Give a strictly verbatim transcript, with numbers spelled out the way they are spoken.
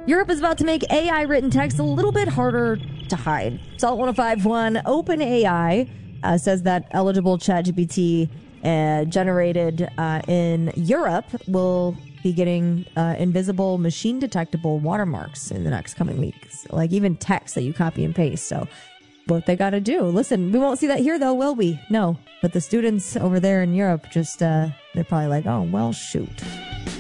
Europe is about to make A I written text a little bit harder to hide. Salt one oh five point one, OpenAI uh, says that eligible ChatGPT uh, generated uh, in Europe will be getting uh, invisible machine detectable watermarks in the next coming weeks. Like even text that you copy and paste. So what they got to do. Listen, we won't see that here though, will we? No. But the students over there in Europe just, uh, they're probably like, oh, well, shoot.